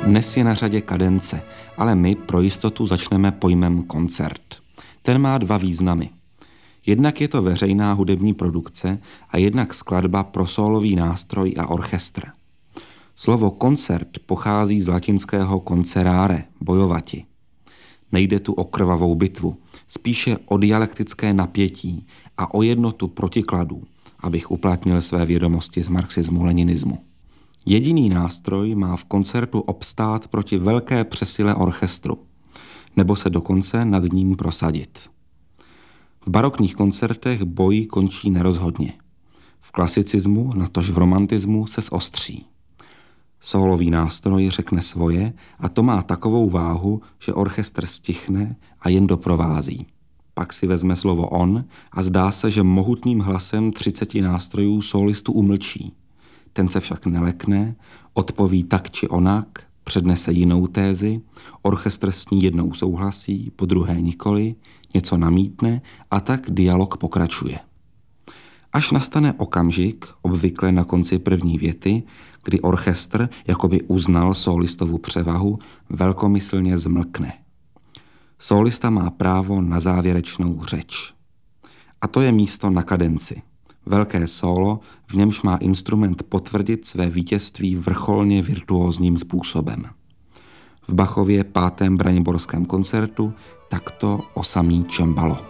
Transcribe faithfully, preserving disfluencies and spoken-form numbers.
Dnes je na řadě kadence, ale my pro jistotu začneme pojmem koncert. Ten má dva významy. Jednak je to veřejná hudební produkce a jednak skladba pro sólový nástroj a orchestr. Slovo koncert pochází z latinského concerare, bojovati. Nejde tu o krvavou bitvu, spíše o dialektické napětí a o jednotu protikladů, abych uplatnil své vědomosti z marxismu-leninismu. Jediný nástroj má v koncertu obstát proti velké přesile orchestru, nebo se dokonce nad ním prosadit. V barokních koncertech boj končí nerozhodně. V klasicismu, natož v romantismu se zostří. Sólový nástroj řekne svoje a to má takovou váhu, že orchestr stichne a jen doprovází. Pak si vezme slovo on a zdá se, že mohutným hlasem třiceti nástrojů sólistu umlčí. Ten se však nelekne, odpoví tak či onak, přednese jinou tézi, orchestr s ní jednou souhlasí, po druhé nikoli, něco namítne a tak dialog pokračuje. Až nastane okamžik, obvykle na konci první věty, kdy orchestr, jakoby uznal sólistovu převahu, velkomyslně zmlkne. Sólista má právo na závěrečnou řeč. A to je místo na kadenci. Velké sólo, v němž má instrument potvrdit své vítězství vrcholně virtuózním způsobem. V Bachově pátém braniborském koncertu takto o samý čembalo.